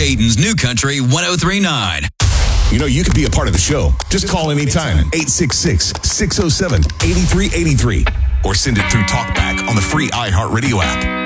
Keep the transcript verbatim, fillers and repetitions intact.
Dayton's New Country one oh three point nine. You know, you could be a part of the show. Just call anytime. eight six six, six oh seven, eight three eight three. Or send it through TalkBack on the free iHeartRadio app.